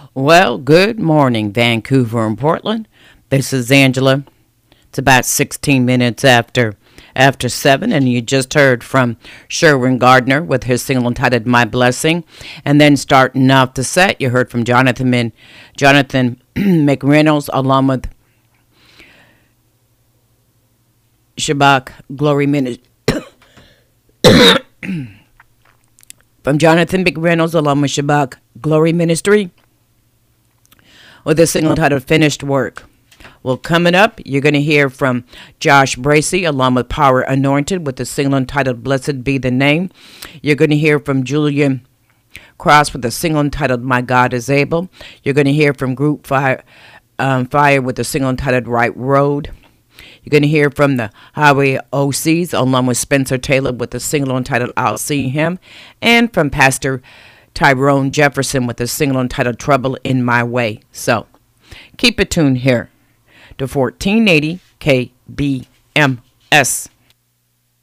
Well, good morning, Vancouver and Portland. This is Angela. It's about 16 minutes after 7, and you just heard from Sherwin Gardner with his single entitled My Blessing. And then starting off the set, you heard from Jonathan McReynolds along with Shabbat Glory Ministry. From Jonathan McReynolds along with Shabbat Glory Ministry with a single entitled Finished Work. Well, coming up, you're going to hear from Josh Bracey along with Power Anointed with the single entitled Blessed Be the Name. You're going to hear from Julian Cross with the single entitled My God is Able. You're going to hear from Group Fire with the single entitled Right Road. You're going to hear from the Highway OCs along with Spencer Taylor with the single entitled I'll See Him. And from Pastor Tyrone Jefferson with the single entitled Trouble in My Way. So keep it tuned here to 1480 KBMS.